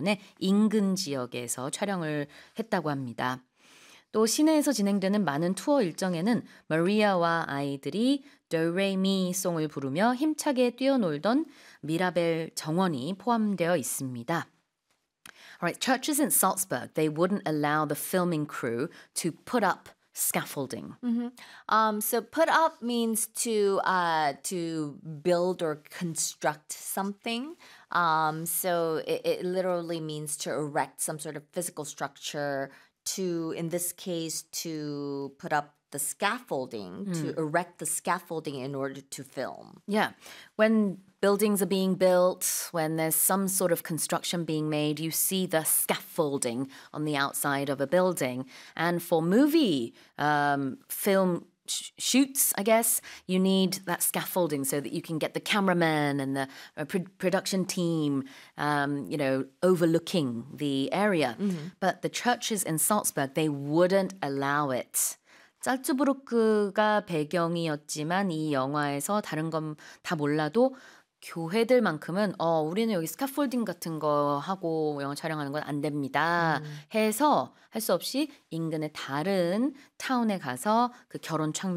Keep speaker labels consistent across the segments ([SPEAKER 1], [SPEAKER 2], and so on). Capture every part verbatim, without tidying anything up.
[SPEAKER 1] 때문에 인근 지역에서 촬영을 했다고 합니다. 또 시내에서 진행되는 많은 투어 일정에는 마리아와 아이들이 도레미 송을 부르며 힘차게 뛰어놀던 미라벨 정원이 포함되어 있습니다. Alright, churches in Salzburg, they wouldn't allow the filming crew to put up scaffolding.
[SPEAKER 2] Mm-hmm. Um, so put up means to uh, to build or construct something. Um, so it, it literally means to erect some sort of physical structure. To, in this case, to put up the scaffolding, mm. to erect the scaffolding in order to film.
[SPEAKER 1] Yeah. When buildings are being built, when there's some sort of construction being made, you see the scaffolding on the outside of a building. And for movie um, film sh- shoots, I guess, you need that scaffolding so that you can get the cameraman and the uh, pr- production team, um, you know, overlooking the area. Mm-hmm. But the churches in Salzburg, they wouldn't allow it. 짤츠부르크가 배경이었지만 이 영화에서 다른 건 다 몰라도 교회들만큼은 어 우리는 여기 스카폴딩 같은 거 하고 영화 촬영하는 건 안 됩니다. 음. 해서 할 수 없이 인근의 다른 타운에 가서 그 결혼 장면,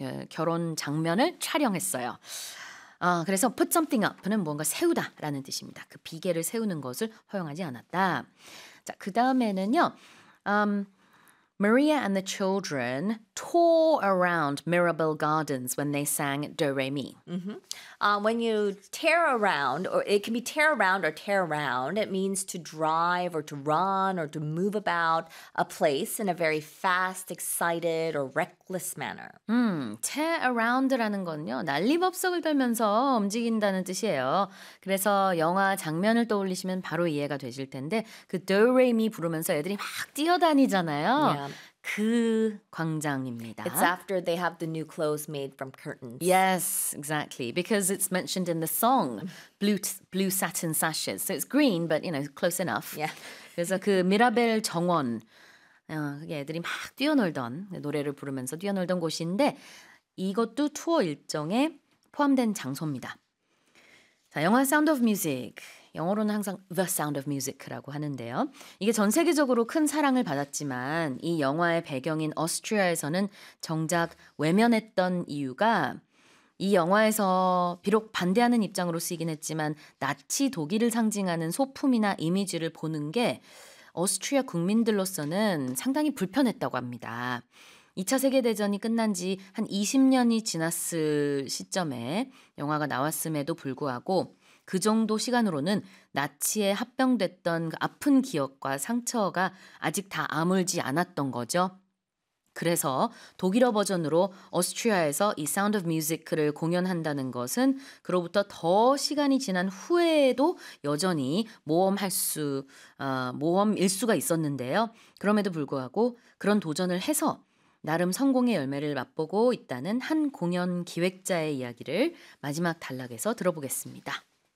[SPEAKER 1] 결혼 장면을 촬영했어요. 아, 그래서 put something up는 뭔가 세우다라는 뜻입니다. 그 비계를 세우는 것을 허용하지 않았다. 자, 그 다음에는요. Um, Maria and the children tore around Mirabel Gardens when they sang Do Re Mi.
[SPEAKER 2] Mm-hmm. Uh, when you tear around, or it can be tear around or tear around, it means to drive or to run or to move about a place in a very fast, excited, or reckless manner.
[SPEAKER 1] 음, tear around라는 건요, 난리법석을 떨면서 움직인다는 뜻이에요. 그래서 영화 장면을 떠올리시면 바로 이해가 되실 텐데 그 Do Re Mi 부르면서 애들이 막 뛰어다니잖아요.
[SPEAKER 2] Yeah.
[SPEAKER 1] 그 광장입니다.
[SPEAKER 2] It's after they have the new clothes made from curtains.
[SPEAKER 1] Yes, exactly. Because it's mentioned in the song, blue blue satin sashes. So it's green, but you know, close enough.
[SPEAKER 2] Yeah.
[SPEAKER 1] 그래서 그 미라벨 정원, 어, 그게 애들이 막 뛰어놀던 노래를 부르면서 뛰어놀던 곳인데 이것도 투어 일정에 포함된 장소입니다. 자, 영화 Sound of Music. 영어로는 항상 The Sound of Music라고 하는데요. 이게 전 세계적으로 큰 사랑을 받았지만 이 영화의 배경인 오스트리아에서는 정작 외면했던 이유가 이 영화에서 비록 반대하는 입장으로 쓰이긴 했지만 나치 독일을 상징하는 소품이나 이미지를 보는 게 오스트리아 국민들로서는 상당히 불편했다고 합니다. 이 차 세계대전이 끝난 지 한 이십 년이 지났을 시점에 영화가 나왔음에도 불구하고 그 정도 시간으로는 나치에 합병됐던 그 아픈 기억과 상처가 아직 다 아물지 않았던 거죠. 그래서 독일어 버전으로 오스트리아에서 이 사운드 오브 뮤직을 공연한다는 것은 그로부터 더 시간이 지난 후에도 여전히 모험할 수, 어, 모험일 수가 있었는데요. 그럼에도 불구하고 그런 도전을 해서 나름 성공의 열매를 맛보고 있다는 한 공연 기획자의 이야기를 마지막 단락에서 들어보겠습니다.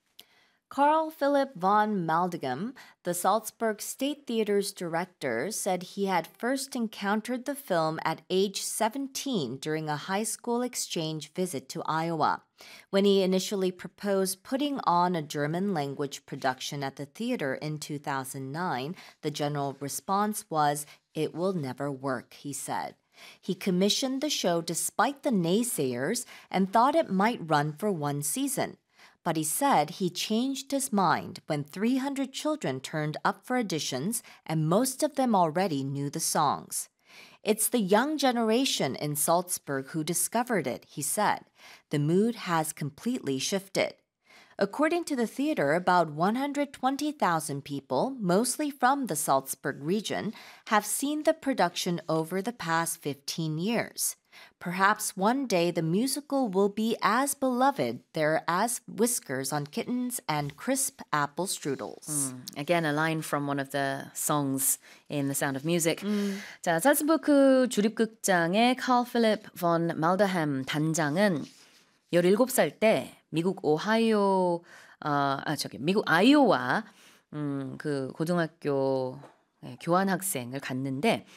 [SPEAKER 2] Carl Philipp von Maldegem, the Salzburg State Theater's director, said he had first encountered the film at age seventeen during a high school exchange visit to Iowa. When he initially proposed putting on a German language production at the theater in two thousand nine, the general response was, "It will never work," he said. He commissioned the show despite the naysayers and thought it might run for one season. But he said he changed his mind when three hundred children turned up for auditions and most of them already knew the songs. It's the young generation in Salzburg who discovered it, he said. The mood has completely shifted. According to the theater, about one hundred twenty thousand people, mostly from the Salzburg region, have seen the production over the past fifteen years. Perhaps one day the musical will be as beloved there as Whiskers on Kittens and crisp apple strudels.
[SPEAKER 1] Mm, again, a line from one of the songs in The Sound of Music.
[SPEAKER 2] Mm.
[SPEAKER 1] 자, 살츠부르크 주립극장의 칼 필립 본 말더햄 단장은 열일곱 살 때 미국 오하이오, 어, 아, 저기, 미국 아이오와, 음, 그 고등학교 네, 교환 학생을 갔는데,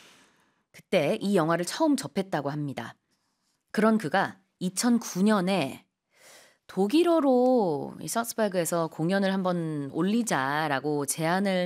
[SPEAKER 1] 그때 이 영화를 처음 접했다고 합니다. 그런 그가 이천구 년에 독일어로 이 살츠부르크에서 공연을 한번 올리자라고 제안을